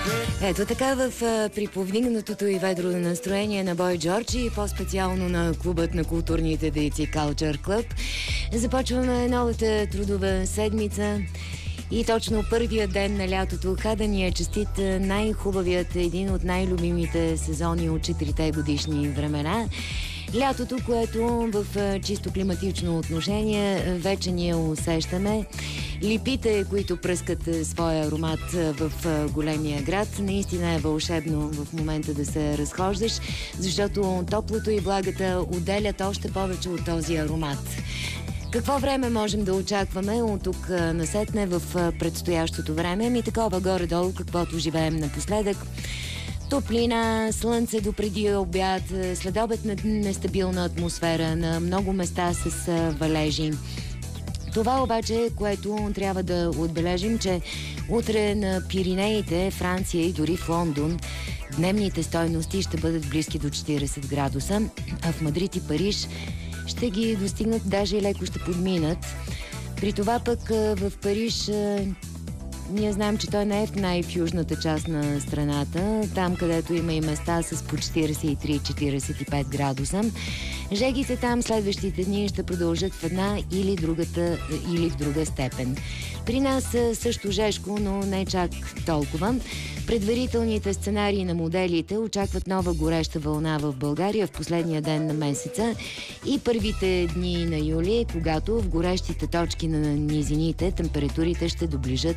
Ето така в приповдигнатото и ведро настроение на Бой Джорджи и по-специално на клубът на културните дейци Culture Club. Започваме новата трудова седмица и точно първият ден на лятото. Хада ни е честит най-хубавият, един от най-любимите сезони от 4-те годишни времена. Лятото, което в чисто климатично отношение вече ние усещаме. Липите, които пръскат своя аромат в големия град, наистина е вълшебно в момента да се разхождаш, защото топлото и влагата отделят още повече от този аромат. Какво време можем да очакваме от тук насетне в предстоящото време? Ми такова горе-долу, каквото живеем напоследък. Топлина, слънце допреди обяд, следобед на нестабилна атмосфера, на много места с валежи. Това обаче, което трябва да отбележим, че утре на Пиринеите, Франция и дори в Лондон дневните стойности ще бъдат близки до 40 градуса, а в Мадрид и Париж ще ги достигнат, даже и леко ще подминат. При това пък в Париж ние знаем, че той не е в най-южната част на страната, там където има и места с по 43-45 градуса. Жегите там следващите дни ще продължат в една или в друга степен. При нас също жежко, но не чак толкова. Предварителните сценарии на моделите очакват нова гореща вълна в България в последния ден на месеца и първите дни на юли, когато в горещите точки на низините температурите ще доближат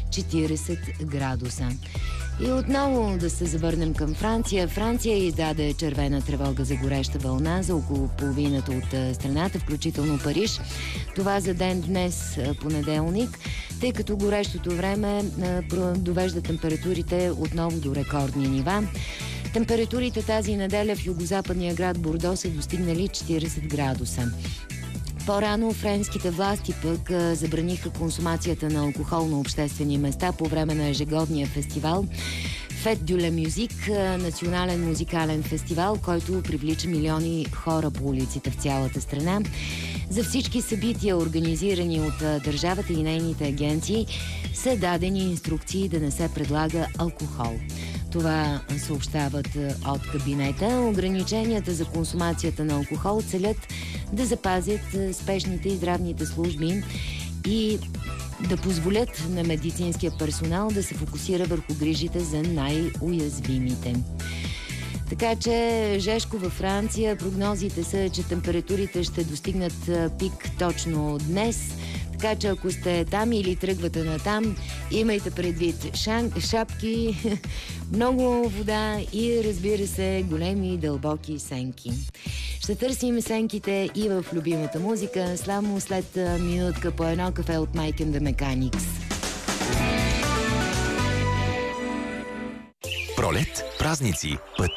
40 градуса. И отново да се завърнем към Франция. Франция издаде червена тревога за гореща вълна за около половината от страната, включително Париж. Това за ден днес, понеделник, тъй като горещото време довежда температурите отново до рекордни нива. Температурите тази неделя в югозападния град Бордо са достигнали 40 градуса. По-рано френските власти пък забраниха консумацията на алкохол на обществени места по време на ежегодния фестивал Fête de la Musique, национален музикален фестивал, който привлича милиони хора по улиците в цялата страна. За всички събития, организирани от държавата и нейните агенции, са дадени инструкции да не се предлага алкохол. Това съобщават от кабинета. Ограниченията за консумацията на алкохол целят да запазят спешните и здравните служби и да позволят на медицинския персонал да се фокусира върху грижите за най-уязвимите. Така че жежко във Франция. Прогнозите са, че температурите ще достигнат пик точно днес. Така че ако сте там или тръгвате на там, имайте предвид шапки, много вода и, разбира се, големи и дълбоки сенки. Ще търсим сенките и в любимата музика, само след минутка по едно кафе от Mike and the Mechanics. Пролет, празници, път